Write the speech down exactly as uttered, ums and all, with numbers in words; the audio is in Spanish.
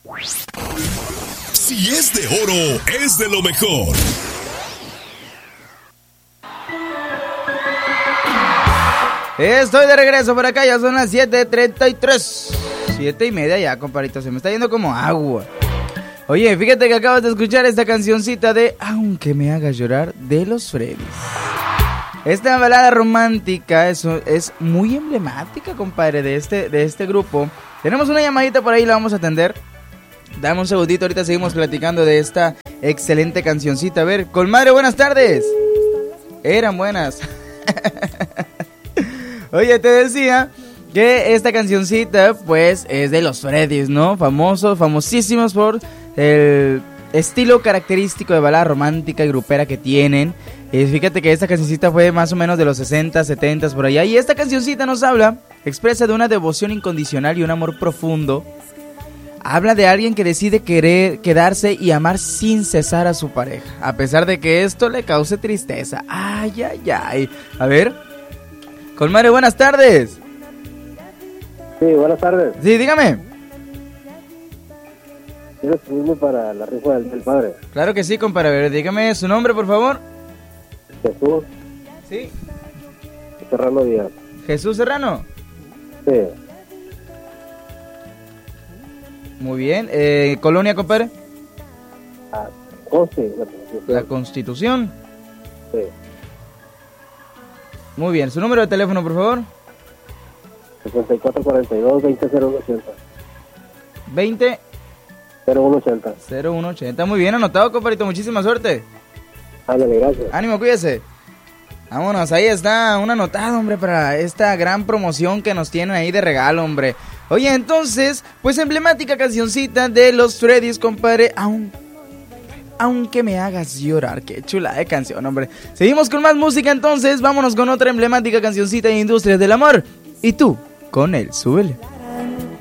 Si es de oro, es de lo mejor. Estoy de regreso por acá, ya son las siete treinta y tres. siete y media ya, compadrito, se me está yendo como agua. Oye, fíjate que acabas de escuchar esta cancioncita de Aunque me hagas llorar, de los Freddys. Esta balada romántica es, es muy emblemática, compadre, de este, de este grupo. Tenemos una llamadita por ahí, la vamos a atender. Dame un segundito, ahorita seguimos platicando de esta excelente cancioncita. A ver, Colmadre, buenas tardes. Eran buenas. Oye, te decía que esta cancioncita, pues, es de los Freddys, ¿no? Famosos, famosísimos por el estilo característico de balada romántica y grupera que tienen. Y fíjate que esta cancioncita fue más o menos de los sesenta, setenta, por allá. Y esta cancioncita nos habla, expresa de una devoción incondicional y un amor profundo. Habla de alguien que decide querer quedarse y amar sin cesar a su pareja, a pesar de que esto le cause tristeza. Ay, ay, ay. A ver, Colmare, buenas tardes. Sí, buenas tardes. Sí, dígame. Quiero escribirme para la rifa del, del padre. Claro que sí, compadre. A ver, dígame su nombre, por favor. Jesús. Sí. Serrano Díaz. Jesús Serrano. Sí. Muy bien. Eh, ¿Colonia, compadre? Ah, Consti, la Constitución. Sí. Muy bien. ¿Su número de teléfono, por favor? sesenta y cuatro cuarenta y dos, veinte cero uno ochenta. veinte cero uno ochenta. cero uno ochenta. Muy bien anotado, compadrito. Muchísima suerte. Ándale, gracias. Ánimo, cuídese. Vámonos, ahí está un anotado, hombre, para esta gran promoción que nos tienen ahí de regalo, hombre. Oye, entonces, pues emblemática cancioncita de los Freddys, compadre. Aun, aunque me hagas llorar. Qué chula de canción, hombre. Seguimos con más música, entonces. Vámonos con otra emblemática cancioncita de Industrias del Amor. Y tú, con él, súbele.